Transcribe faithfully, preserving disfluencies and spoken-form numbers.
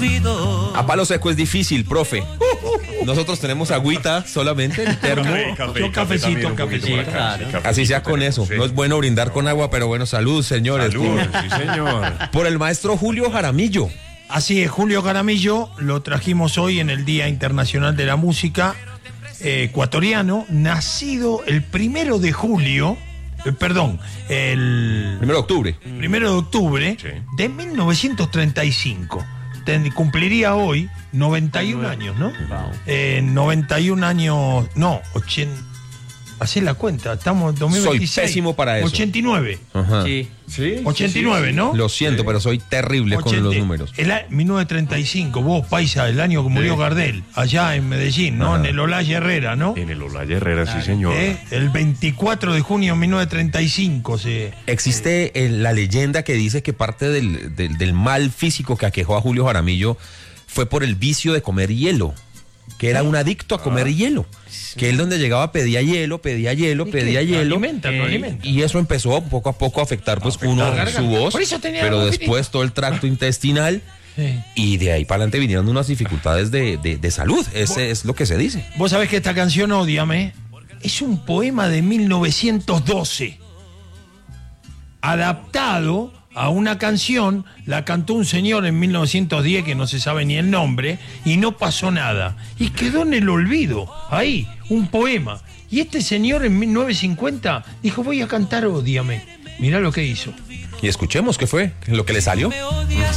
olvido. A palo seco es difícil, profe. Nosotros tenemos agüita solamente, el termo. Café, café, Yo cafecito, un poquito cafecito, por acá, claro. sí, cafecito Así sea con tenemos, eso. sí. No es bueno brindar con agua, pero bueno, salud, señores. Salud, sí, señor. Por el maestro Julio Jaramillo. Así es, Julio Jaramillo lo trajimos hoy en el Día Internacional de la Música, eh, ecuatoriano, nacido el primero de julio, eh, perdón, el Primero de octubre. primero de octubre Sí. de mil novecientos treinta y cinco. Ten- cumpliría hoy noventa y un años, ¿no? Eh, noventa y un años, no, ochenta. Hacé la cuenta, estamos en dos mil veintiséis. Soy pésimo para eso. ochenta y nueve. Ajá. Sí. Sí, ochenta y nueve, ¿no? Lo siento, pero soy terrible con ochenta los números. El a- mil novecientos treinta y cinco, vos, paisa, el año que murió Sí. Gardel, allá en Medellín, ¿no? Ajá. En el Olaya Herrera, ¿no? En el Olaya Herrera, sí, señor. ¿Eh? El veinticuatro de junio de mil novecientos treinta y cinco se... Existe eh, la leyenda que dice que parte del, del- del mal físico que aquejó a Julio Jaramillo fue por el vicio de comer hielo, que era un adicto a comer hielo, que él donde llegaba pedía hielo, pedía hielo, pedía ¿Qué? hielo. Lo alimentan, lo Eh, alimentan. Y eso empezó poco a poco a afectar pues uno la su garganta. voz, Por eso tenía pero la después todo el tracto intestinal Sí. y de ahí para adelante vinieron unas dificultades de, de- de salud, ese es lo que se dice. Vos sabés que esta canción, Ódiame, es un poema de mil novecientos doce, adaptado a una canción, la cantó un señor en mil novecientos diez que no se sabe ni el nombre, y no pasó nada. Y quedó en el olvido, ahí, un poema. Y este señor en mil novecientos cincuenta dijo, voy a cantar Ódiame. Mirá lo que hizo. Y escuchemos qué fue, lo que le salió. Me odias.